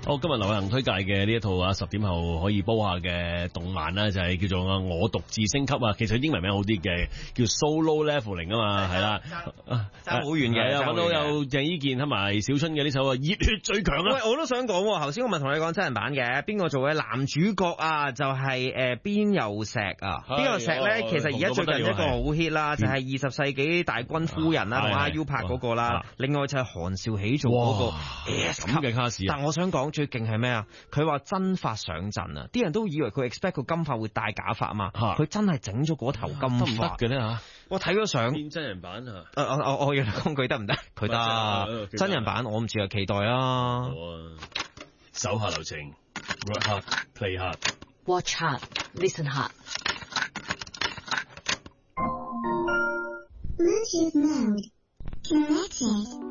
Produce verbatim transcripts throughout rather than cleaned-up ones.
好，今日流行推介嘅呢一套啊，十點後可以煲下嘅動漫啦，就係叫做《我獨自升級》啊。其實英文名好啲嘅，叫 Solo Leveling 啊嘛，係啦， 爭好遠嘅。 揾到有鄭伊健同埋小春嘅呢首啊，熱血最強啊！ 喂，我都想講，頭先我咪同你講真人版嘅，邊個做嘅男主角啊？就係誒邊有石啊？邊有石咧？其實而家最近一個好 hit 啦，就係二十世紀大軍夫人啦，同阿 U 拍嗰個啦。另外就係韓少喜做嗰個咁嘅卡士。 但我想講最勁係咩啊？佢話真髮上陣啊！啲人都以為佢 expect 個金髮會戴假髮啊嘛，佢真係整咗嗰頭金髮嘅咧嚇。 我睇咗相， 變真人版啊！ 我我我要講句得唔得？佢得真人版，我唔知啊，期待啊！ 好啊，手下留情 ，work hard, play hard, watch hard, listen hard. Bluetooth mode connected.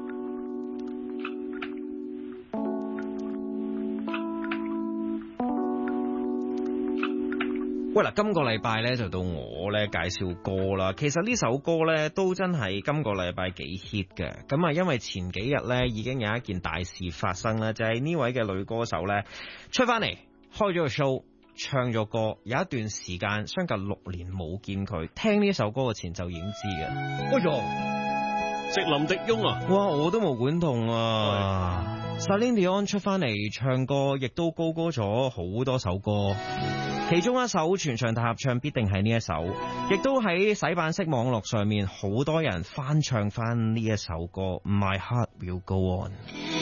喂嗱，今個禮拜咧就到我咧介紹歌啦。其實呢首歌咧都真係今個禮拜幾 hit 嘅。咁啊，因為前幾日咧已經有一件大事發生啦，就係呢位嘅女歌手咧出翻嚟開咗個 show，唱咗歌，有一段時間相隔六年冇見佢，聽呢首歌嘅前奏已經知嘅。哎喲， 直林迪翁啊！ 哇，我都冇管動啊！ Celine Dion 出翻嚟唱歌，亦都高歌咗好多首歌。其中一首全場大合唱必定係呢一首，亦都喺洗版式網絡上面好多人翻唱翻呢一首歌。My Heart Will Go On。